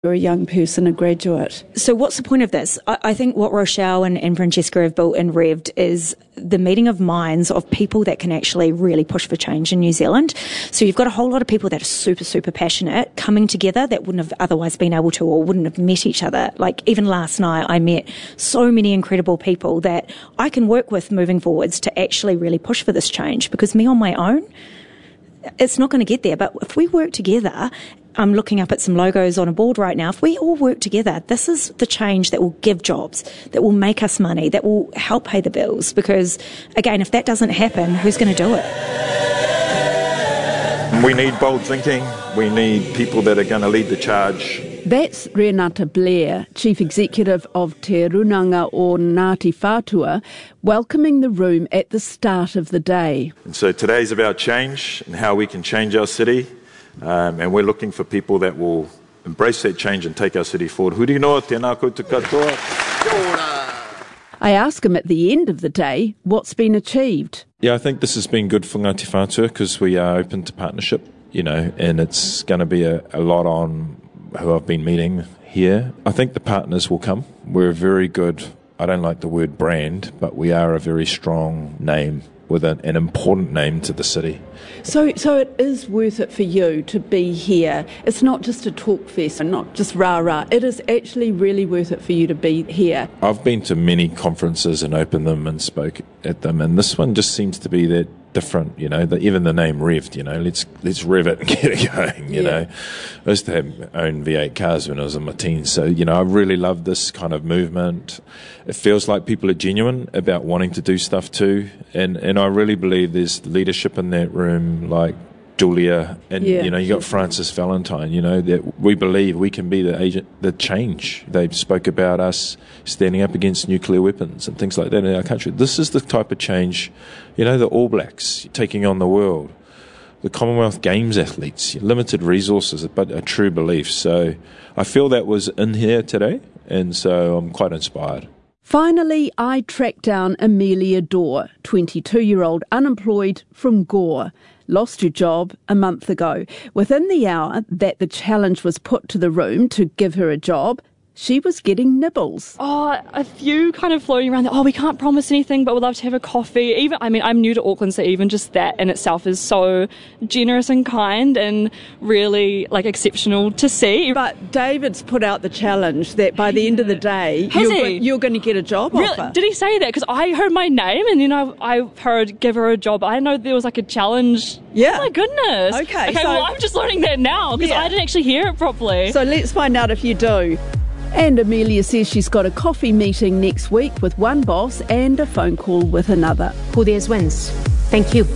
You're a young person, a graduate. So what's the point of this? I think what Rochelle and Francesca have built in Rev'd is the meeting of minds of people that can actually really push for change in New Zealand. So you've got a whole lot of people that are super, super passionate coming together that wouldn't have otherwise been able to or wouldn't have met each other. Like even last night I met so many incredible people that I can work with moving forwards to actually really push for this change, because me on my own, it's not going to get there. But if we work together, I'm looking up at some logos on a board right now. If we all work together, this is the change that will give jobs, that will make us money, that will help pay the bills. Because, again, if that doesn't happen, who's going to do it? We need bold thinking. We need people that are going to lead the charge. That's Renata Blair, Chief Executive of Te Runanga o Ngāti Whātua, welcoming the room at the start of the day. And so today's about change and how we can change our city. And we're looking for people that will embrace that change and take our city forward. Huri noa, tēnā koutou katoa. I ask him at the end of the day what's been achieved. Yeah, I think this has been good for Ngāti Whātua because we are open to partnership, and it's going to be a lot on who I've been meeting here. I think the partners will come. We're a very good, I don't like the word brand, but we are a very strong name with an important name to the city. So it is worth it for you to be here. It's not just a talk fest and not just rah-rah. It is actually really worth it for you to be here. I've been to many conferences and opened them and spoke at them, and this one just seems to be that different, even the name Rev'd, let's rev it and get it going, you know. I used to have own V8 cars when I was in my teens, so, I really love this kind of movement. It feels like people are genuine about wanting to do stuff too, and I really believe there's leadership in that room, like Julia, and you got Francis Valentine, that we believe we can be the agent, the change. They spoke about us standing up against nuclear weapons and things like that in our country. This is the type of change, the All Blacks taking on the world, the Commonwealth Games athletes, limited resources, but a true belief. So I feel that was in here today, and so I'm quite inspired. Finally, I tracked down Amelia Dorr, 22-year-old unemployed from Gore. Lost her job a month ago. Within the hour that the challenge was put to the room to give her a job, she was getting nibbles. A few kind of floating around there. We can't promise anything, but we'd love to have a coffee. I'm new to Auckland, so even just that in itself is so generous and kind and really, exceptional to see. But David's put out the challenge that by the end of the day, you're going to get a job offer. Did he say that? Because I heard my name, and then I heard give her a job. I didn't know there was a challenge. Yeah. Oh my goodness. Okay, so I'm just learning that now because I didn't actually hear it properly. So let's find out if you do. And Amelia says she's got a coffee meeting next week with one boss and a phone call with another. Who dares wins. Thank you.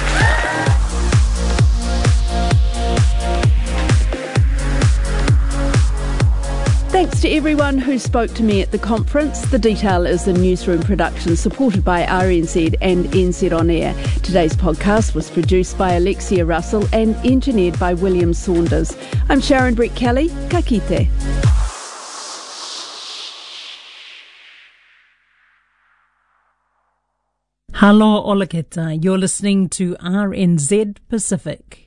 Thanks to everyone who spoke to me at the conference. The Detail is a newsroom production supported by RNZ and NZ On Air. Today's podcast was produced by Alexia Russell and engineered by William Saunders. I'm Sharon Brett-Kelly. Ka kite. Halo Olaketa, you're listening to RNZ Pacific.